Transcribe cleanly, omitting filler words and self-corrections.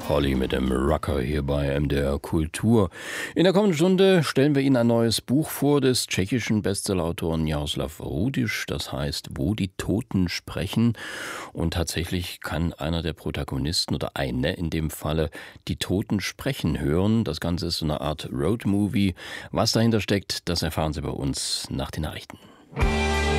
Polly mit dem Rocker hier bei MDR Kultur. In der kommenden Stunde stellen wir Ihnen ein neues Buch vor des tschechischen Bestsellerautoren Jaroslav Rudiš. Das heißt, wo die Toten sprechen. Und tatsächlich kann einer der Protagonisten oder eine in dem Falle die Toten sprechen hören. Das Ganze ist so eine Art Roadmovie. Was dahinter steckt, das erfahren Sie bei uns nach den Nachrichten.